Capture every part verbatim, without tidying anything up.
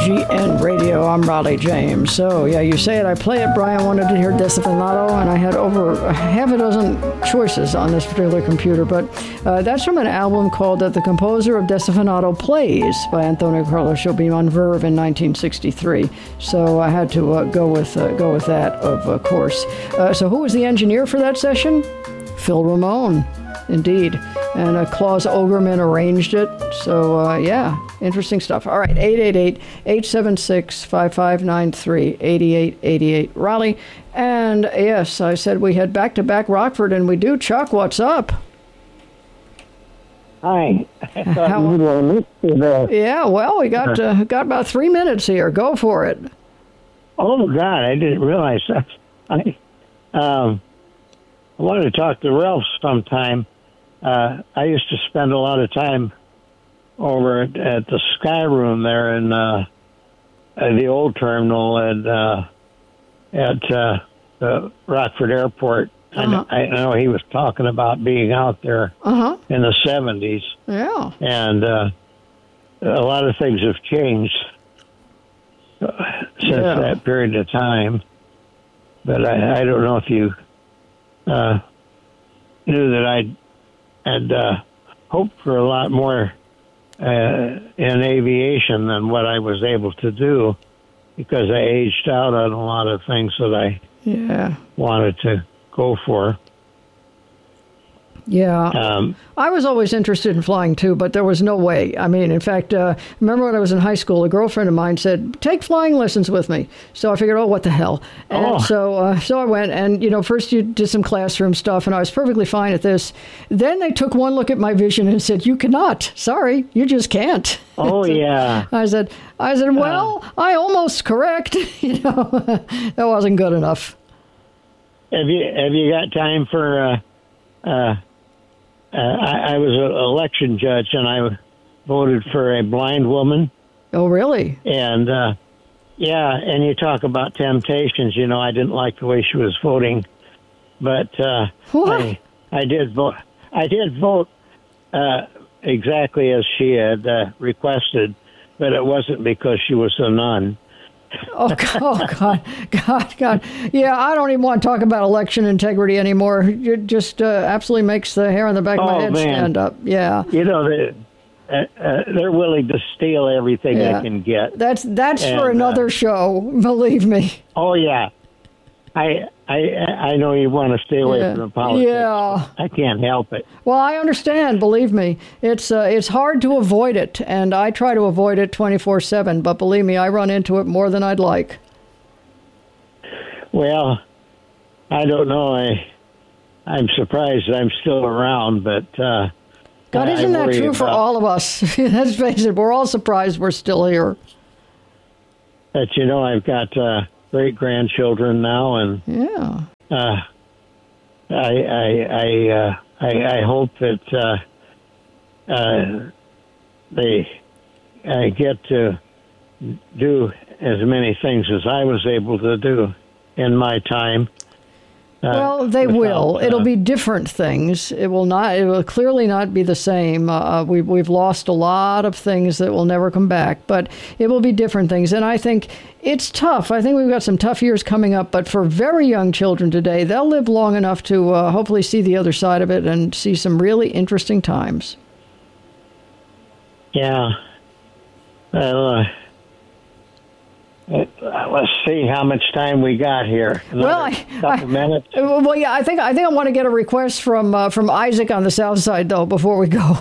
G N Radio. I'm Raleigh James. So, yeah, you say it, I play it. Brian wanted to hear Desafinado, and I had over half a dozen choices on this particular computer. But uh, that's from an album called uh, The Composer of Desafinado Plays by Antonio Carlos Jobim on Verve in nineteen sixty-three. So I had to uh, go with uh, go with that, of uh, course. Uh, so who was the engineer for that session? Phil Ramone, indeed. And uh, Klaus Ogerman arranged it. So, uh, yeah, interesting stuff. All right, eight eight eight, eight seven six, five five nine three, eight eight eight eight, Raleigh. And, yes, I said we had back-to-back Rockford, and we do. Chuck, what's up? Hi. How, yeah, well, we got uh, got about three minutes here. Go for it. Oh, God, I didn't realize that. I, um, I wanted to talk to Ralph sometime. Uh, I used to spend a lot of time over at, at the Sky Room there in uh, at the old terminal and uh, at uh, the Rockford Airport. Uh-huh. I, I know he was talking about being out there uh-huh. in the seventies. Yeah. And uh, a lot of things have changed uh, since yeah. that period of time. But I, I don't know if you uh, knew that I'd and uh, hoped for a lot more uh, in aviation than what I was able to do because I aged out on a lot of things that I yeah. wanted to go for. Yeah. Um, I was always interested in flying, too, but there was no way. I mean, in fact, uh, remember when I was in high school, a girlfriend of mine said, take flying lessons with me. So I figured, oh, what the hell? And oh. so uh, so I went, and, you know, first you did some classroom stuff, and I was perfectly fine at this. Then they took one look at my vision and said, you cannot. Sorry, you just can't. Oh, so yeah. I said, I said, well, uh, I almost correct. You know, that wasn't good enough. Have you, have you got time for... Uh, uh, Uh, I, I was an election judge, and I voted for a blind woman. Oh, really? And, uh, yeah, and you talk about temptations. You know, I didn't like the way she was voting. But uh, I, I did vote. I did vote uh, exactly as she had uh, requested, but it wasn't because she was a nun. Oh, God, God, God, God. Yeah, I don't even want to talk about election integrity anymore. It just uh, absolutely makes the hair on the back of oh, my head man. stand up. Yeah. You know, they, uh, uh, they're willing to steal everything yeah. they can get. That's that's and, for another uh, show, believe me. Oh, yeah. I I I know you want to stay away yeah. from the politics. Yeah. I can't help it. Well, I understand. Believe me, it's uh, it's hard to avoid it, and I try to avoid it twenty-four seven. But believe me, I run into it more than I'd like. Well, I don't know. I I'm surprised I'm still around, but uh, God, isn't that true about, for all of us? Let's face it, we're all surprised we're still here. But you know, I've got. Uh, great grandchildren now, and yeah, uh, I I I, uh, I I hope that uh, uh, they uh, get to do as many things as I was able to do in my time. Uh, well, they without, will. Uh, It'll be different things. It will not. It will clearly not be the same. Uh, we've we've lost a lot of things that will never come back, but it will be different things. And I think it's tough. I think we've got some tough years coming up. But for very young children today, they'll live long enough to uh, hopefully see the other side of it and see some really interesting times. Yeah. Well. Uh, Let's see how much time we got here. Another well, I, couple I, minutes. Well, yeah, I think I think I want to get a request from uh, from Isaac on the south side though before we go.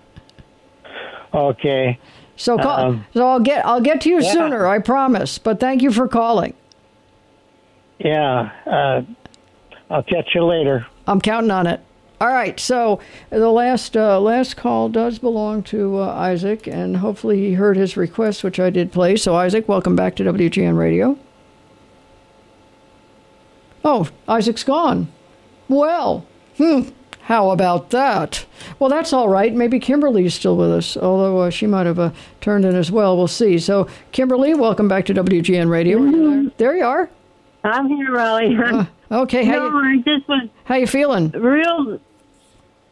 Okay. So call, um, so I'll get I'll get to you yeah. sooner, I promise. But thank you for calling. Yeah, uh, I'll catch you later. I'm counting on it. All right, so the last uh, last call does belong to uh, Isaac, and hopefully he heard his request, which I did play. So, Isaac, welcome back to W G N Radio. Oh, Isaac's gone. Well, hmm, how about that? Well, that's all right. Maybe Kimberly's still with us, although uh, she might have uh, turned in as well. We'll see. So, Kimberly, welcome back to W G N Radio. Mm-hmm. There you are. I'm here, Raleigh. Uh, okay. How no, you, I just was. How you feeling? Real.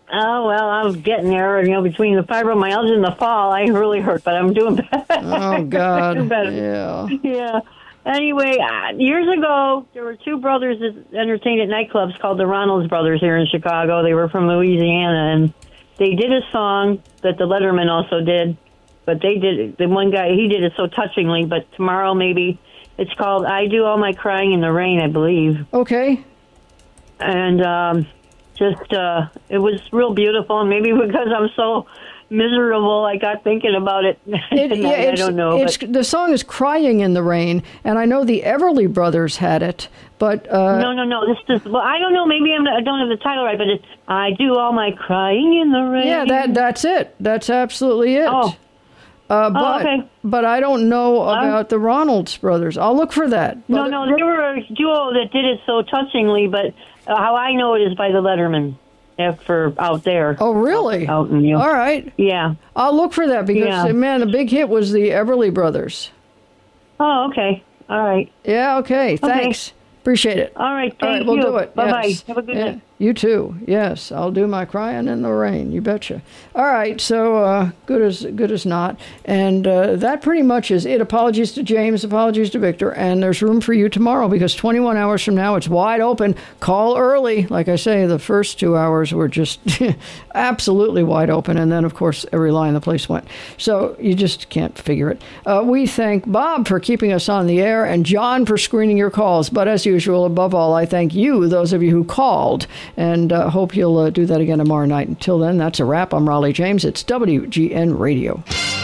Oh, well, I was getting there. You know, between the fibromyalgia and the fall, I really hurt, but I'm doing better. Oh, God. doing better. Yeah. Yeah. Anyway, uh, years ago, there were two brothers that entertained at nightclubs called the Ronalds Brothers here in Chicago. They were from Louisiana, and they did a song that the Letterman also did, but they did, the one guy, he did it so touchingly, but tomorrow maybe, it's called I Do All My Crying in the Rain, I believe. Okay. And um, just, uh, it was real beautiful, and maybe because I'm so miserable, I got thinking about it. It, yeah, I don't know. It's, but. The song is Crying in the Rain, and I know the Everly Brothers had it, but... Uh, no, no, no. This is, well, I don't know. Maybe I'm, I don't have the title right, but it's I Do All My Crying in the Rain. Yeah, that that's it. That's absolutely it. Oh. Uh, but, oh, okay. But I don't know about the Ronalds Brothers. I'll look for that. No, but, no, they were a duo that did it so touchingly, but uh, how I know it is by the Letterman. For out there. Oh, really? Out, out in, you know. All right. Yeah. I'll look for that because, yeah. man, the big hit was the Everly Brothers. Oh, okay. All right. Yeah, okay. Thanks. Okay. Appreciate it. All right. Thank All right, you. we'll do it. Bye-bye. Yes. Have a good yeah. night. You too. Yes, I'll do my crying in the rain. You betcha. All right, so uh, good as good as not, and uh, that pretty much is it. Apologies to James, apologies to Victor, and there's room for you tomorrow because twenty-one hours from now it's wide open. Call early, like I say. The first two hours were just absolutely wide open, and then of course every line the place went. So you just can't figure it. Uh, we thank Bob for keeping us on the air, and John for screening your calls. But as usual, above all, I thank you, those of you who called. And uh, hope you'll uh, do that again tomorrow night. Until then, that's a wrap. I'm Raleigh James. It's W G N Radio.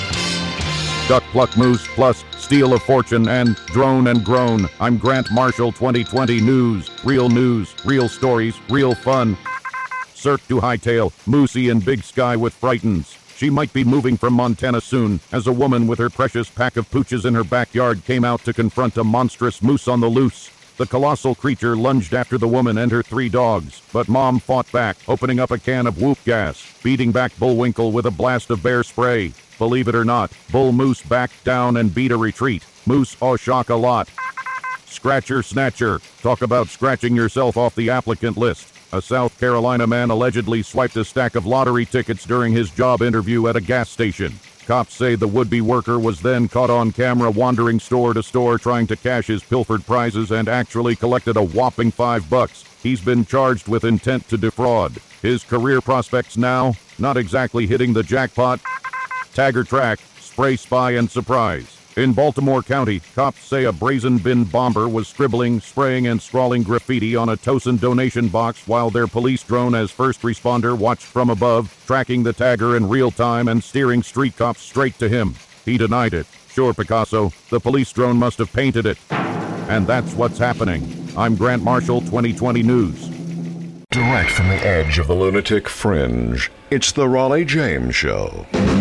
Duck Pluck Moose Plus, Steal of Fortune, and Drone and Groan. I'm Grant Marshall, twenty twenty News. Real news, real stories, real fun. Cirque du Hightail, Moosey in Big Sky with Frightens. She might be moving from Montana soon, as a woman with her precious pack of pooches in her backyard came out to confront a monstrous moose on the loose. The colossal creature lunged after the woman and her three dogs, but Mom fought back, opening up a can of whoop gas, beating back Bullwinkle with a blast of bear spray. Believe it or not, Bull Moose backed down and beat a retreat. Moose aw shock a lot. Scratcher Snatcher. Talk about scratching yourself off the applicant list. A South Carolina man allegedly swiped a stack of lottery tickets during his job interview at a gas station. Cops say the would-be worker was then caught on camera wandering store to store trying to cash his pilfered prizes and actually collected a whopping five bucks. He's been charged with intent to defraud. His career prospects now? Not exactly hitting the jackpot. Tagger Track, Spray Spy and Surprise. In Baltimore County, cops say a brazen bin bomber was scribbling, spraying, and scrawling graffiti on a Tosin donation box while their police drone as first responder watched from above, tracking the tagger in real time and steering street cops straight to him. He denied it. Sure, Picasso, the police drone must have painted it. And that's what's happening. I'm Grant Marshall, twenty twenty News. Direct from the edge of the lunatic fringe, it's the Raleigh James Show.